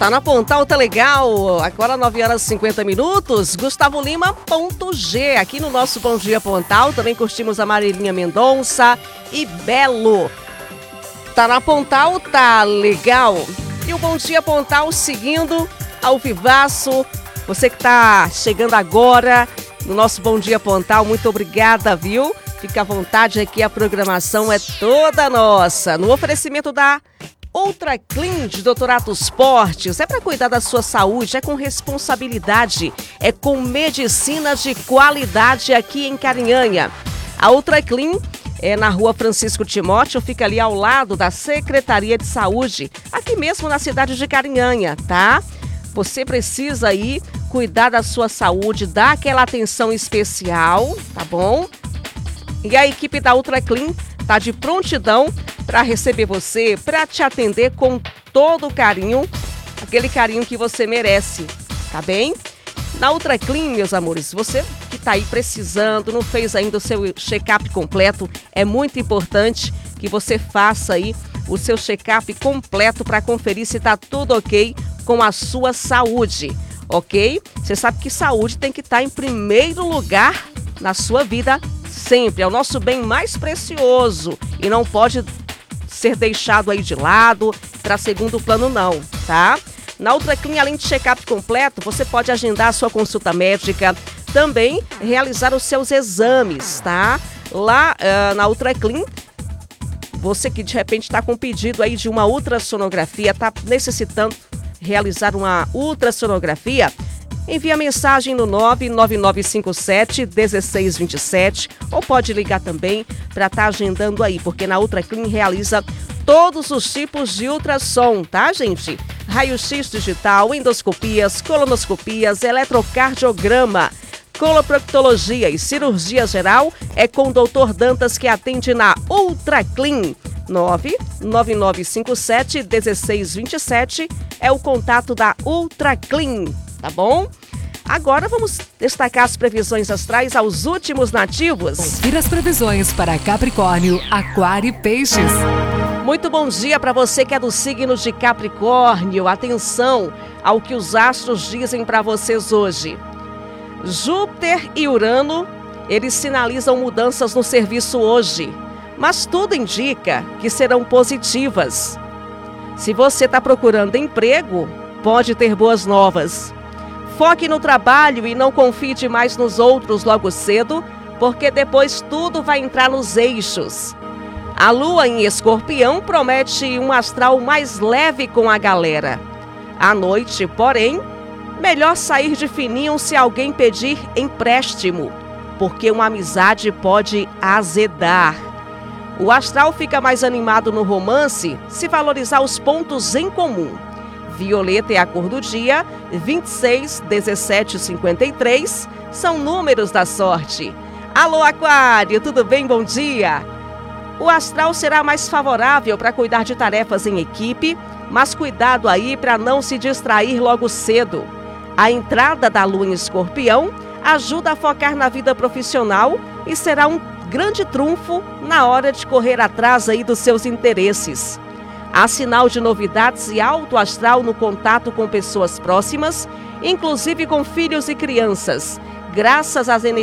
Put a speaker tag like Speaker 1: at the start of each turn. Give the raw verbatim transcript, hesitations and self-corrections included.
Speaker 1: Tá na Pontal, tá legal. Agora nove horas e cinquenta minutos. Gustavo Lima, ponto G. Aqui no nosso Bom Dia Pontal. Também curtimos a Marilinha Mendonça e Belo. Tá na Pontal, tá legal. E o Bom Dia Pontal seguindo ao vivaço. Você que tá chegando agora no nosso Bom Dia Pontal, muito obrigada, viu? Fica à vontade aqui, a programação é toda nossa. No oferecimento da Ultra Clean de doutor Atos Portes, é para cuidar da sua saúde, é com responsabilidade, é com medicina de qualidade aqui em Carinhanha. A Ultra Clean é na rua Francisco Timóteo, fica ali ao lado da Secretaria de Saúde, aqui mesmo na cidade de Carinhanha, tá? Você precisa aí cuidar da sua saúde, dar aquela atenção especial, tá bom? E a equipe da Ultra Clean está de prontidão para receber você, para te atender com todo o carinho, aquele carinho que você merece, tá bem? Na Ultra Clean, meus amores, você que está aí precisando, não fez ainda o seu check-up completo, é muito importante que você faça aí o seu check-up completo para conferir se está tudo ok com a sua saúde, ok? Você sabe que saúde tem que estar em primeiro lugar na sua vida sempre, é o nosso bem mais precioso e não pode ser deixado aí de lado para segundo plano não, tá? Na Ultra Clean, além de check-up completo, você pode agendar a sua consulta médica, também realizar os seus exames, tá? Lá uh, na Ultra Clean, você que de repente está com pedido aí de uma ultrassonografia, está necessitando realizar uma ultrassonografia, envia mensagem no nove nove nove cinco sete um seis dois sete ou pode ligar também para estar tá agendando aí, porque na Ultra Clean realiza todos os tipos de ultrassom, tá, gente? Raio-X digital, endoscopias, colonoscopias, eletrocardiograma, coloproctologia e cirurgia geral é com o doutor Dantas, que atende na Ultra Clean. nove nove nove cinco sete um seis dois sete é o contato da Ultra Clean, tá bom? Agora vamos destacar as previsões astrais aos últimos nativos.
Speaker 2: Confira as previsões para Capricórnio, Aquário e Peixes.
Speaker 1: Muito bom dia para você que é do signo de Capricórnio. Atenção ao que os astros dizem para vocês hoje. Júpiter e Urano, eles sinalizam mudanças no serviço hoje, mas tudo indica que serão positivas. Se você está procurando emprego, pode ter boas novas. Foque no trabalho e não confie demais nos outros logo cedo, porque depois tudo vai entrar nos eixos. A lua em Escorpião promete um astral mais leve com a galera. À noite, porém, melhor sair de fininho se alguém pedir empréstimo, porque uma amizade pode azedar. O astral fica mais animado no romance se valorizar os pontos em comum. Violeta é a cor do dia, vinte e seis, dezessete e cinquenta e três são números da sorte. Alô, Aquário, tudo bem? Bom dia! O astral será mais favorável para cuidar de tarefas em equipe, mas cuidado aí para não se distrair logo cedo. A entrada da lua em Escorpião ajuda a focar na vida profissional e será um grande trunfo na hora de correr atrás aí dos seus interesses. Há sinal de novidades e alto astral no contato com pessoas próximas, inclusive com filhos e crianças, graças às energias